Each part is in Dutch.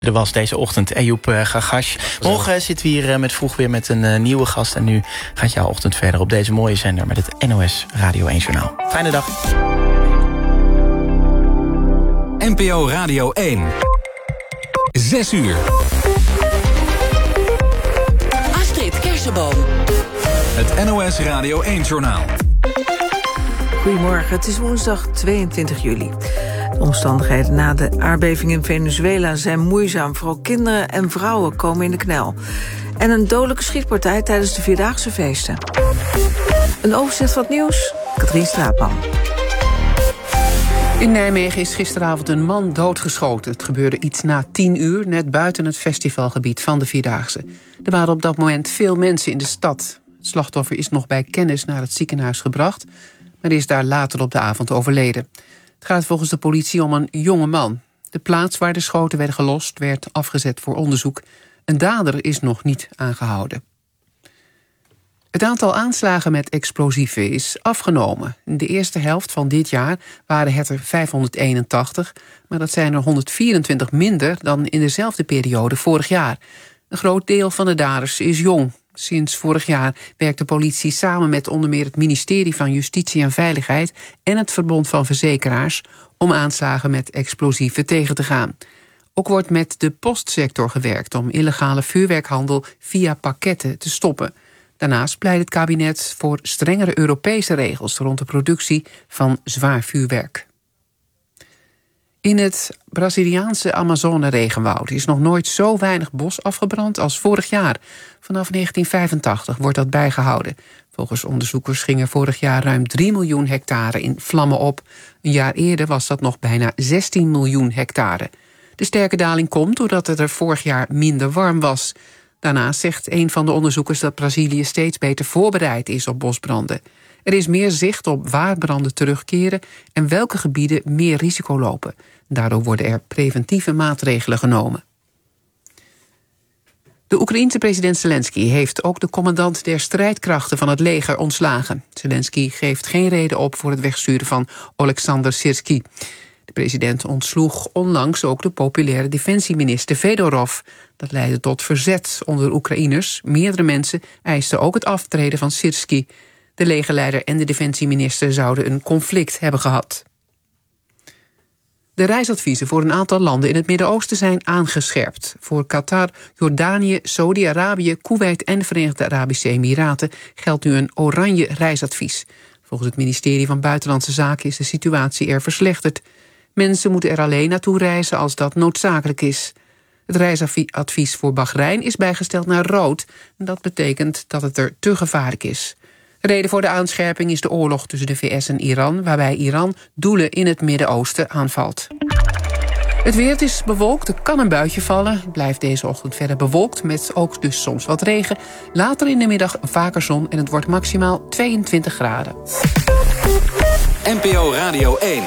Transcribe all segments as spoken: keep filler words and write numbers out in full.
Er was deze ochtend Eyoub uh, Gagash. Morgen uh, zitten we hier uh, met vroeg weer met een uh, nieuwe gast. En nu gaat jouw ochtend verder op deze mooie zender met het N O S Radio één Journaal. Fijne dag. N P O Radio één. Zes uur. Astrid Kersenboom. Het N O S Radio één Journaal. Goedemorgen, het is woensdag tweeëntwintig juli. De omstandigheden na de aardbeving in Venezuela zijn moeizaam. Vooral kinderen en vrouwen komen in de knel. En een dodelijke schietpartij tijdens de Vierdaagse feesten. Een overzicht van het nieuws, Katrien Straatman. In Nijmegen is gisteravond een man doodgeschoten. Het gebeurde iets na tien uur, net buiten het festivalgebied van de Vierdaagse. Er waren op dat moment veel mensen in de stad. Het slachtoffer is nog bij kennis naar het ziekenhuis gebracht, maar is daar later op de avond overleden. Het gaat volgens de politie om een jonge man. De plaats waar de schoten werden gelost werd afgezet voor onderzoek. Een dader is nog niet aangehouden. Het aantal aanslagen met explosieven is afgenomen. In de eerste helft van dit jaar waren het er vijfhonderdeenentachtig... maar dat zijn er honderdvierentwintig minder dan in dezelfde periode vorig jaar. Een groot deel van de daders is jong. Sinds vorig jaar werkt de politie samen met onder meer het ministerie van Justitie en Veiligheid en het Verbond van Verzekeraars om aanslagen met explosieven tegen te gaan. Ook wordt met de postsector gewerkt om illegale vuurwerkhandel via pakketten te stoppen. Daarnaast pleit het kabinet voor strengere Europese regels rond de productie van zwaar vuurwerk. In het Braziliaanse Amazone-regenwoud is nog nooit zo weinig bos afgebrand als vorig jaar. Vanaf negentien vijfentachtig wordt dat bijgehouden. Volgens onderzoekers gingen vorig jaar ruim drie miljoen hectare in vlammen op. Een jaar eerder was dat nog bijna zestien miljoen hectare. De sterke daling komt doordat het er vorig jaar minder warm was. Daarnaast zegt een van de onderzoekers dat Brazilië steeds beter voorbereid is op bosbranden. Er is meer zicht op waar branden terugkeren en welke gebieden meer risico lopen. Daardoor worden er preventieve maatregelen genomen. De Oekraïense president Zelensky heeft ook de commandant der strijdkrachten van het leger ontslagen. Zelensky geeft geen reden op voor het wegsturen van Oleksandr Syrskyi. De president ontsloeg onlangs ook de populaire defensieminister Fedorov. Dat leidde tot verzet onder de Oekraïners. Meerdere mensen eisten ook het aftreden van Syrskyi. De legerleider en de defensieminister zouden een conflict hebben gehad. De reisadviezen voor een aantal landen in het Midden-Oosten zijn aangescherpt. Voor Qatar, Jordanië, Saudi-Arabië, Koeweit en de Verenigde Arabische Emiraten geldt nu een oranje reisadvies. Volgens het ministerie van Buitenlandse Zaken is de situatie er verslechterd. Mensen moeten er alleen naartoe reizen als dat noodzakelijk is. Het reisadvies voor Bahrein is bijgesteld naar rood. En dat betekent dat het er te gevaarlijk is. De reden voor de aanscherping is de oorlog tussen de V S en Iran, waarbij Iran doelen in het Midden-Oosten aanvalt. Het weer is bewolkt, er kan een buitje vallen. Het blijft deze ochtend verder bewolkt, met ook dus soms wat regen. Later in de middag vaker zon en het wordt maximaal tweeëntwintig graden. N P O Radio één.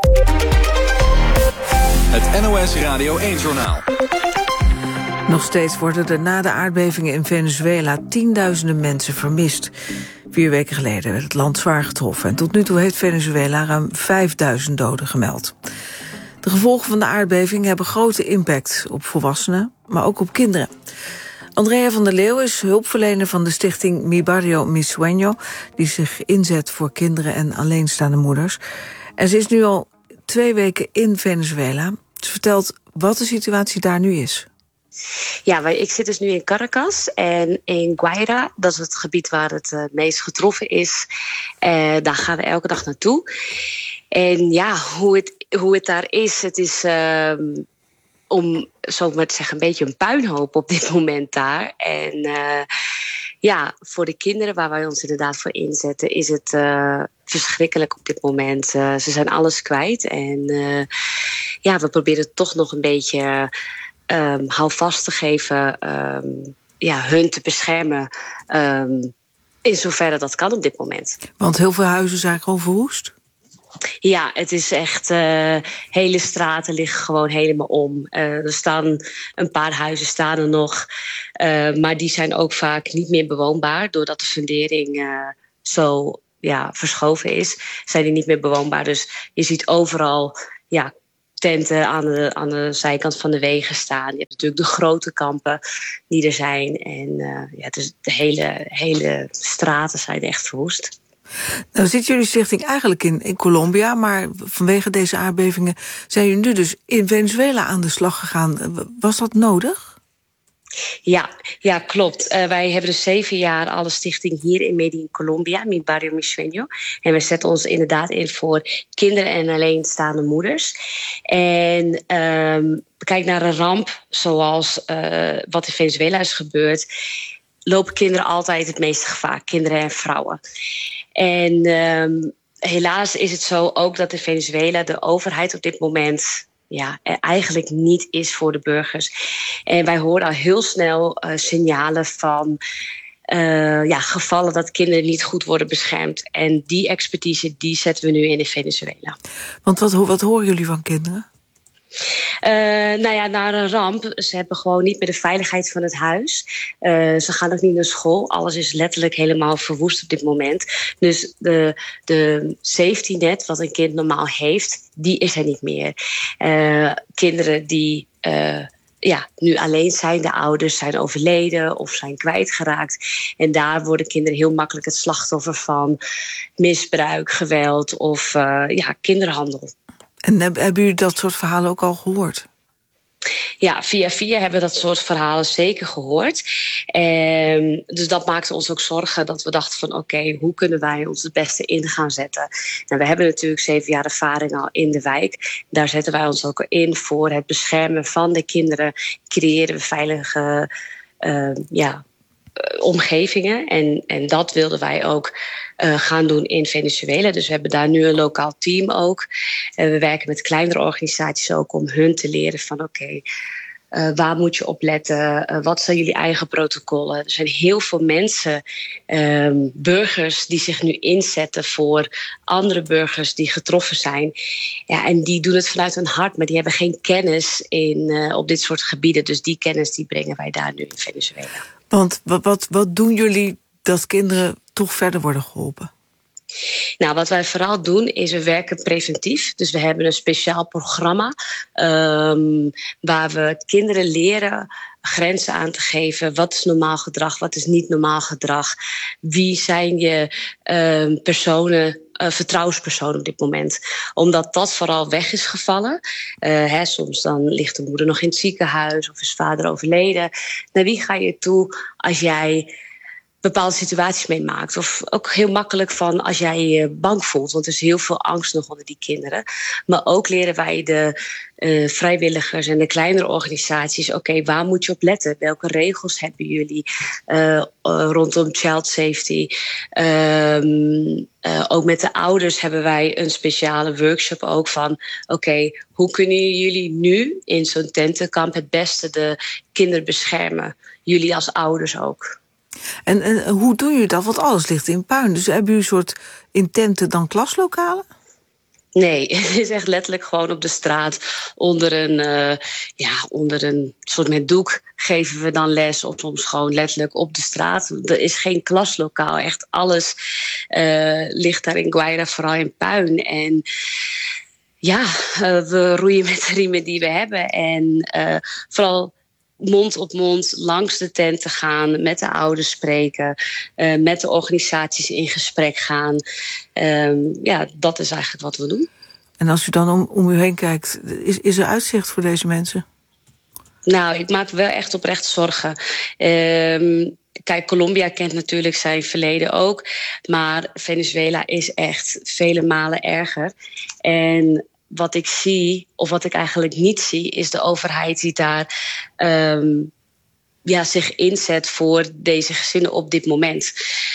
Het N O S Radio één Journaal. Nog steeds worden er na de aardbevingen in Venezuela tienduizenden mensen vermist. Vier weken geleden werd het land zwaar getroffen. En tot nu toe heeft Venezuela ruim vijfduizend doden gemeld. De gevolgen van de aardbeving hebben grote impact op volwassenen, maar ook op kinderen. Andrea van der Leeuw is hulpverlener van de stichting Mi Barrio Mi Sueño, die zich inzet voor kinderen en alleenstaande moeders. En ze is nu al twee weken in Venezuela. Ze vertelt wat de situatie daar nu is. Ja, ik zit dus nu in Caracas en in Guaira. Dat is het gebied waar het uh, meest getroffen is. Uh, daar gaan we elke dag naartoe. En ja, hoe het, hoe het daar is, het is uh, om zo maar te zeggen een beetje een puinhoop op dit moment daar. En uh, ja, voor de kinderen waar wij ons inderdaad voor inzetten, is het uh, verschrikkelijk op dit moment. Uh, ze zijn alles kwijt en uh, ja, we proberen toch nog een beetje Um, houvast te geven, um, ja, hun te beschermen, um, in zoverre dat kan op dit moment. Want heel veel huizen zijn gewoon verwoest? Ja, het is echt, uh, hele straten liggen gewoon helemaal om. Uh, er staan een paar huizen staan er nog, uh, maar die zijn ook vaak niet meer bewoonbaar, doordat de fundering uh, zo ja, verschoven is, zijn die niet meer bewoonbaar. Dus je ziet overal ja, tenten aan de, aan de zijkant van de wegen staan. Je hebt natuurlijk de grote kampen die er zijn. En uh, ja, het is de hele, hele straten zijn echt verwoest. Nou zit jullie stichting eigenlijk in, in Colombia, maar vanwege deze aardbevingen zijn jullie nu dus in Venezuela aan de slag gegaan. Was dat nodig? Ja, ja, klopt. Uh, wij hebben dus zeven jaar al een stichting hier in Medellín, Colombia, Mi Barrio Mi Sueño. En we zetten ons inderdaad in voor kinderen en alleenstaande moeders. En um, kijk naar een ramp zoals uh, wat in Venezuela is gebeurd, lopen kinderen altijd het meeste gevaar, kinderen en vrouwen. En um, helaas is het zo ook dat in Venezuela de overheid op dit moment ja, er eigenlijk niet is voor de burgers. En wij horen al heel snel uh, signalen van uh, ja, gevallen dat kinderen niet goed worden beschermd. En die expertise die zetten we nu in in Venezuela. Want wat, wat horen jullie van kinderen? Uh, nou ja, na een ramp, ze hebben gewoon niet meer de veiligheid van het huis. Uh, ze gaan ook niet naar school. Alles is letterlijk helemaal verwoest op dit moment. Dus de, de safety net, wat een kind normaal heeft, die is er niet meer. Uh, kinderen die uh, ja, nu alleen zijn, de ouders zijn overleden of zijn kwijtgeraakt. En daar worden kinderen heel makkelijk het slachtoffer van misbruik, geweld of uh, ja, kinderhandel. En hebben jullie dat soort verhalen ook al gehoord? Ja, via via hebben we dat soort verhalen zeker gehoord. Um, dus dat maakte ons ook zorgen dat we dachten van oké, okay, hoe kunnen wij ons het beste in gaan zetten? Nou, we hebben natuurlijk zeven jaar ervaring al in de wijk. Daar zetten wij ons ook in voor het beschermen van de kinderen. Creëren we veilige uh, ja, omgevingen. En, en dat wilden wij ook uh, gaan doen in Venezuela. Dus we hebben daar nu een lokaal team ook. Uh, we werken met kleinere organisaties ook om hun te leren van oké, okay, uh, waar moet je op letten? Uh, wat zijn jullie eigen protocollen? Er zijn heel veel mensen, um, burgers die zich nu inzetten voor andere burgers die getroffen zijn. Ja, en die doen het vanuit hun hart, maar die hebben geen kennis in, uh, op dit soort gebieden. Dus die kennis die brengen wij daar nu in Venezuela. Want wat, wat, wat doen jullie dat kinderen toch verder worden geholpen? Nou, wat wij vooral doen is we werken preventief. Dus we hebben een speciaal programma um, waar we kinderen leren grenzen aan te geven. Wat is normaal gedrag, wat is niet normaal gedrag? Wie zijn je um, personen, uh, vertrouwenspersonen op dit moment? Omdat dat vooral weg is gevallen. Uh, hè, soms dan ligt de moeder nog in het ziekenhuis of is vader overleden. Naar wie ga je toe als jij bepaalde situaties meemaakt? Of ook heel makkelijk van als jij je bang voelt. Want er is heel veel angst nog onder die kinderen. Maar ook leren wij de uh, vrijwilligers en de kleinere organisaties, oké, okay, waar moet je op letten? Welke regels hebben jullie uh, uh, rondom child safety? Um, uh, ook met de ouders hebben wij een speciale workshop ook van oké, okay, hoe kunnen jullie nu in zo'n tentenkamp het beste de kinderen beschermen? Jullie als ouders ook. En, en hoe doen jullie dat? Want alles ligt in puin. Dus hebben jullie een soort in tenten dan klaslokalen? Nee, het is echt letterlijk gewoon op de straat. Onder een, uh, ja, onder een soort met doek geven we dan les. Of soms gewoon letterlijk op de straat. Er is geen klaslokaal. Echt alles uh, ligt daar in Guaira vooral in puin. En ja, uh, we roeien met de riemen die we hebben. En uh, vooral mond op mond langs de tent te gaan, met de ouders spreken, uh, met de organisaties in gesprek gaan. Um, ja, dat is eigenlijk wat we doen. En als u dan om, om u heen kijkt, is, is er uitzicht voor deze mensen? Nou, ik maak wel echt oprecht zorgen. Um, Kijk, Colombia kent natuurlijk zijn verleden ook. Maar Venezuela is echt vele malen erger. En wat ik zie, of wat ik eigenlijk niet zie, is de overheid die daar um, ja, zich inzet voor deze gezinnen op dit moment.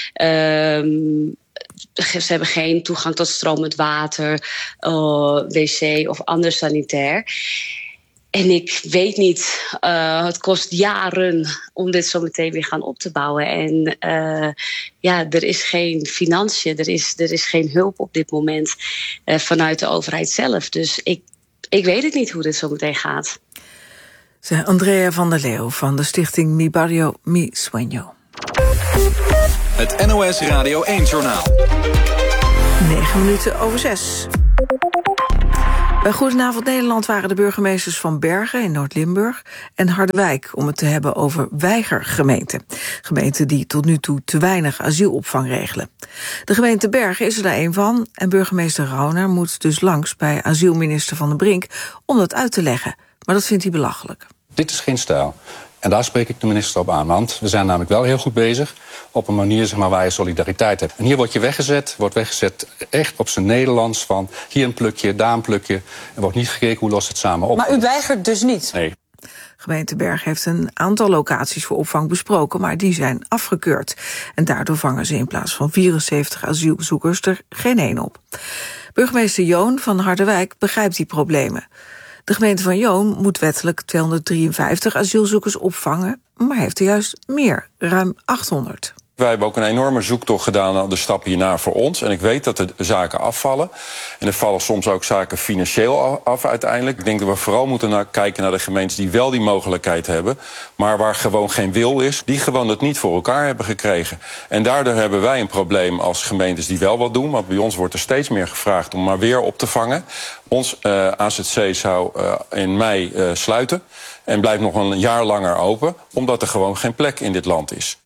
Um, ze hebben geen toegang tot stromend water, uh, wc of ander sanitair. En ik weet niet, uh, het kost jaren om dit zo meteen weer gaan op te bouwen. En uh, ja, er is geen financiën, er is, er is geen hulp op dit moment uh, vanuit de overheid zelf. Dus ik, ik weet het niet hoe dit zo meteen gaat. Andrea van der Leeuw van de stichting Mi Barrio Mi Sueño. Het N O S Radio één Journaal. Negen minuten over zes. Bij Goedenavond Nederland waren de burgemeesters van Bergen in Noord-Limburg en Harderwijk om het te hebben over weigergemeenten. Gemeenten die tot nu toe te weinig asielopvang regelen. De gemeente Bergen is er daar een van en burgemeester Rauner moet dus langs bij asielminister Van den Brink om dat uit te leggen. Maar dat vindt hij belachelijk. Dit is geen stijl. En daar spreek ik de minister op aan, want we zijn namelijk wel heel goed bezig op een manier zeg maar, waar je solidariteit hebt. En hier wordt je weggezet, wordt weggezet echt op zijn Nederlands van hier een plukje, daar een plukje. Er wordt niet gekeken hoe lost het samen op. Maar u weigert dus niet? Nee. Gemeente Bergen heeft een aantal locaties voor opvang besproken, maar die zijn afgekeurd. En daardoor vangen ze in plaats van vierenzeventig asielzoekers er geen één op. Burgemeester Joon van Harderwijk begrijpt die problemen. De gemeente van Joon moet wettelijk tweehonderddrieënvijftig asielzoekers opvangen, maar heeft er juist meer, ruim achthonderd. Wij hebben ook een enorme zoektocht gedaan naar de stap hierna voor ons. En ik weet dat er zaken afvallen. En er vallen soms ook zaken financieel af uiteindelijk. Ik denk dat we vooral moeten naar kijken naar de gemeentes die wel die mogelijkheid hebben, maar waar gewoon geen wil is, die gewoon het niet voor elkaar hebben gekregen. En daardoor hebben wij een probleem als gemeentes die wel wat doen. Want bij ons wordt er steeds meer gevraagd om maar weer op te vangen. Ons uh, A Z C zou uh, in mei uh, sluiten en blijft nog een jaar langer open, omdat er gewoon geen plek in dit land is.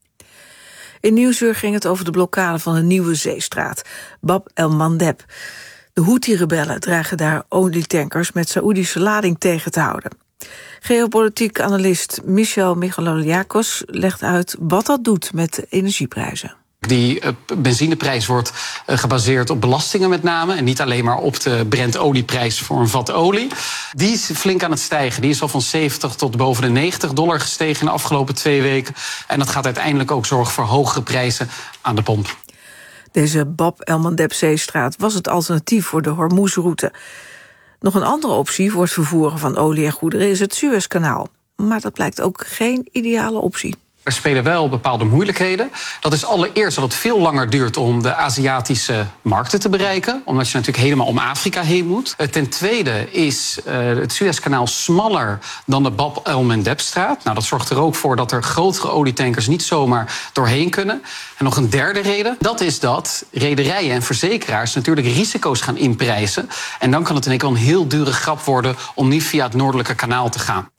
In Nieuwsuur ging het over de blokkade van een nieuwe zeestraat, Bab el-Mandeb. De Houthi-rebellen dreigen daar olietankers met Saoedische lading tegen te houden. Geopolitiek analist Michel Michaloliakos legt uit wat dat doet met de energieprijzen. Die uh, benzineprijs wordt uh, gebaseerd op belastingen met name, en niet alleen maar op de Brent-olieprijs voor een vat olie. Die is flink aan het stijgen. Die is al van zeventig tot boven de negentig dollar gestegen in de afgelopen twee weken. En dat gaat uiteindelijk ook zorgen voor hogere prijzen aan de pomp. Deze Bab el-Mandeb-zeestraat was het alternatief voor de Hormuzroute. Nog een andere optie voor het vervoeren van olie en goederen is het Suezkanaal. Maar dat blijkt ook geen ideale optie. Er spelen wel bepaalde moeilijkheden. Dat is allereerst dat het veel langer duurt om de Aziatische markten te bereiken, omdat je natuurlijk helemaal om Afrika heen moet. Ten tweede is uh, het Suezkanaal smaller dan de Bab el-Mandeb-straat. Nou, dat zorgt er ook voor dat er grotere olietankers niet zomaar doorheen kunnen. En nog een derde reden, dat is dat rederijen en verzekeraars natuurlijk risico's gaan inprijzen. En dan kan het in één keer een heel dure grap worden om niet via het Noordelijke Kanaal te gaan.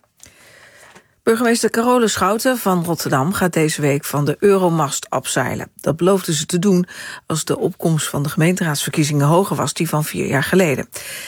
Burgemeester Carole Schouten van Rotterdam gaat deze week van de Euromast afzeilen. Dat beloofde ze te doen als de opkomst van de gemeenteraadsverkiezingen hoger was die van vier jaar geleden.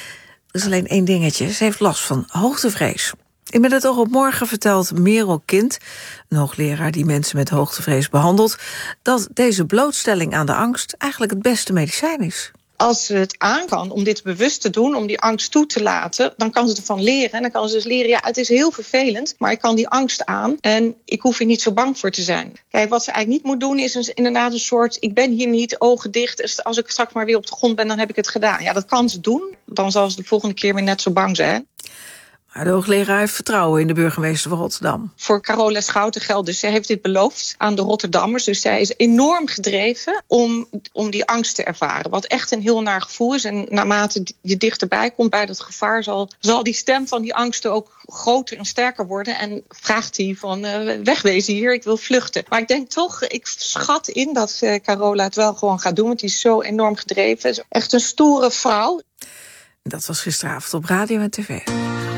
Er is alleen één dingetje, ze heeft last van hoogtevrees. In Met het oog op morgen vertelt Merel Kind, een hoogleraar die mensen met hoogtevrees behandelt, dat deze blootstelling aan de angst eigenlijk het beste medicijn is. Als ze het aan kan om dit bewust te doen, om die angst toe te laten, dan kan ze ervan leren. En dan kan ze dus leren, ja, het is heel vervelend, maar ik kan die angst aan en ik hoef er niet zo bang voor te zijn. Kijk, wat ze eigenlijk niet moet doen is een, inderdaad een soort, ik ben hier niet, ogen dicht, dus als ik straks maar weer op de grond ben, dan heb ik het gedaan. Ja, dat kan ze doen, dan zal ze de volgende keer weer net zo bang zijn. Maar de hoogleraar heeft vertrouwen in de burgemeester van Rotterdam. Voor Carole Schouten geldt dus, zij heeft dit beloofd aan de Rotterdammers. Dus zij is enorm gedreven om, om die angst te ervaren. Wat echt een heel naar gevoel is. En naarmate je dichterbij komt bij dat gevaar, zal, zal die stem van die angsten ook groter en sterker worden. En vraagt hij van uh, wegwezen hier, ik wil vluchten. Maar ik denk toch, ik schat in dat uh, Carole het wel gewoon gaat doen. Want die is zo enorm gedreven. Echt een stoere vrouw. Dat was gisteravond op radio en tv.